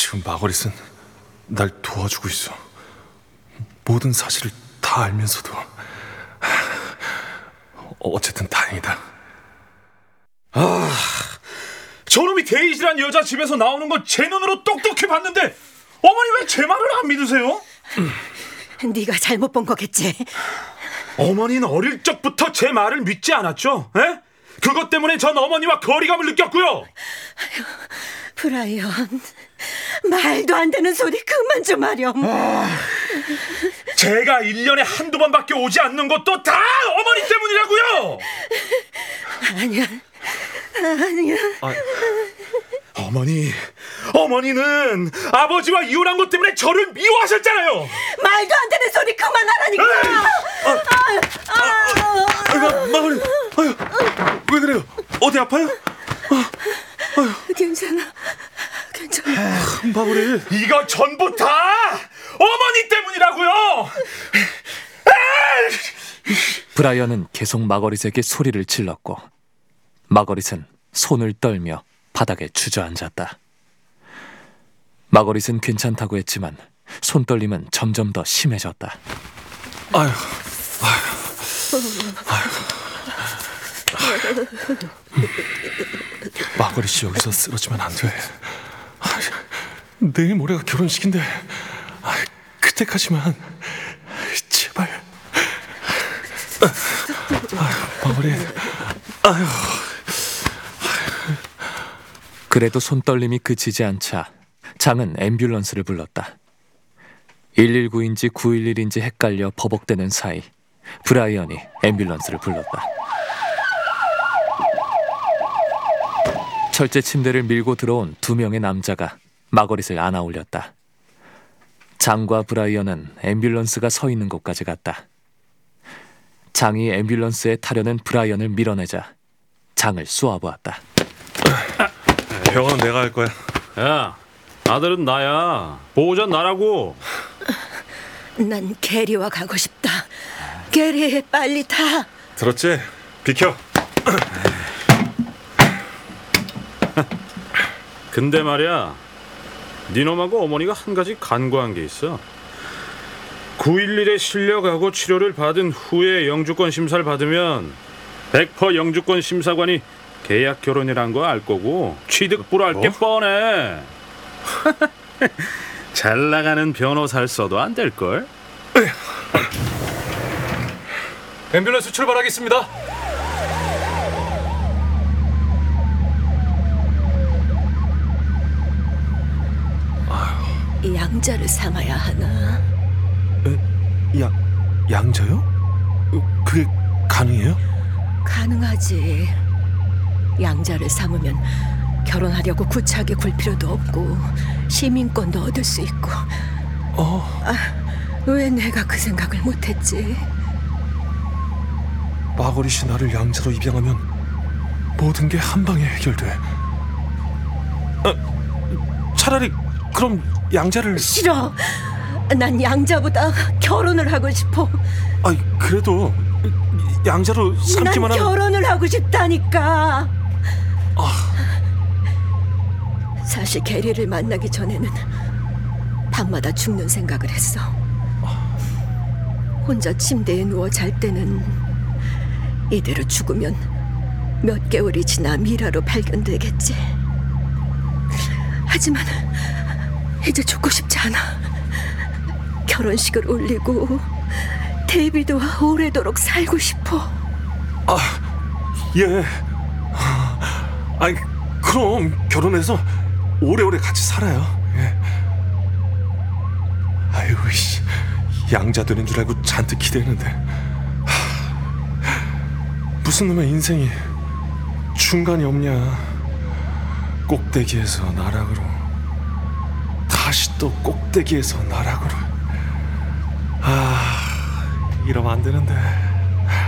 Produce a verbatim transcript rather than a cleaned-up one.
지금 마거릿은 날 도와주고 있어. 모든 사실을 다 알면서도. 어쨌든 다행이다. 아, 저놈이 데이지란 여자 집에서 나오는 거 제 눈으로 똑똑히 봤는데 어머니 왜 제 말을 안 믿으세요? 네가 잘못 본 거겠지. 어머니는 어릴 적부터 제 말을 믿지 않았죠? 에? 그것 때문에 전 어머니와 거리감을 느꼈고요. 브라이언, 말도 안 되는 소리 그만 좀 하렴. 아, 제가 일 년에 한두 번밖에 오지 않는 것도 다 어머니 때문이라고요. 아니야, 아니야. 아, 어머니, 어머니는 아버지와 이혼한 것 때문에 저를 미워하셨잖아요. 말도 안 되는 소리 그만하라니까. 아, 아, 아, 마거릿, 아유, 왜 그래요? 어디 아파요? 아, 아유. 괜찮아, 괜찮아. 마거릿, 이거 전부 다 어머니 때문이라고요. 브라이언은 계속 마거릿에게 소리를 질렀고 마거릿은 손을 떨며 바닥에 주저앉았다. 마거릿은 괜찮다고 했지만 손떨림은 점점 더 심해졌다. 아유, 아유, 아유. 마거릿이 여기서 쓰러지면 안 돼. 아유, 내일 모레가 결혼식인데 아유, 그때까지만 제발. 아유, 마거릿. 아유. 그래도 손떨림이 그치지 않자 장은 앰뷸런스를 불렀다. 일일구인지 구일일인지 헷갈려 버벅대는 사이 브라이언이 앰뷸런스를 불렀다. 철제 침대를 밀고 들어온 두 명의 남자가 마거릿을 안아 올렸다. 장과 브라이언은 앰뷸런스가 서 있는 곳까지 갔다. 장이 앰뷸런스에 타려는 브라이언을 밀어내자 장을 쏘아보았다. 병원은 내가 할 거야. 야, 아들은 나야. 보호자 나라고. 난 게리와 가고 싶다. 게리, 빨리 타. 들었지? 비켜. 근데 말이야, 니놈하고 어머니가 한 가지 간과한 게 있어. 구일일에 실려가고 치료를 받은 후에 영주권 심사를 받으면 백 퍼센트 영주권 심사관이 계약 결혼이란 거 알 거고 취득부로 할 게 어? 뻔해. 잘 나가는 변호사를 써도 안 될걸? 앰뷸런스 출발하겠습니다. 양자를 삼아야 하나? 에? 야, 양자요? 그게 가능해요? 가능하지. 양자를 삼으면 결혼하려고 구차하게 굴 필요도 없고 시민권도 얻을 수 있고. 어. 아, 왜 내가 그 생각을 못했지? 마거릿이 나를 양자로 입양하면 모든 게 한 방에 해결돼. 아, 차라리 그럼 양자를... 싫어. 난 양자보다 결혼을 하고 싶어. 아이, 그래도 양자로 삼기만 난 하면... 결혼을 하고 싶다니까. 아... 사실 게리를 만나기 전에는 밤마다 죽는 생각을 했어. 혼자 침대에 누워 잘 때는 이대로 죽으면 몇 개월이 지나 미라로 발견되겠지. 하지만 이제 죽고 싶지 않아. 결혼식을 올리고 데이비드와 오래도록 살고 싶어. 아, 예. 아니, 그럼 결혼해서 오래오래 같이 살아요. 예. 아이고, 씨, 양자 되는 줄 알고 잔뜩 기대했는데 하, 무슨 놈의 인생이 중간이 없냐. 꼭대기에서 나락으로, 다시 또 꼭대기에서 나락으로. 아, 이러면 안 되는데.